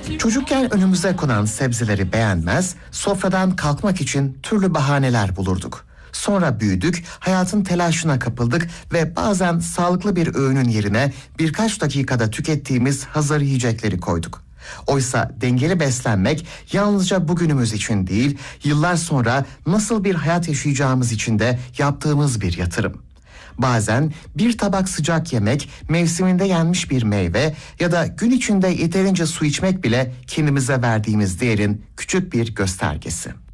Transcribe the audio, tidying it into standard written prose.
Çocukken önümüze konan sebzeleri beğenmez, sofradan kalkmak için türlü bahaneler bulurduk. Sonra büyüdük, hayatın telaşına kapıldık ve bazen sağlıklı bir öğünün yerine birkaç dakikada tükettiğimiz hazır yiyecekleri koyduk. Oysa dengeli beslenmek yalnızca bugünümüz için değil, yıllar sonra nasıl bir hayat yaşayacağımız için de yaptığımız bir yatırım. Bazen bir tabak sıcak yemek, mevsiminde yenmiş bir meyve ya da gün içinde yeterince su içmek bile kendimize verdiğimiz değerin küçük bir göstergesi.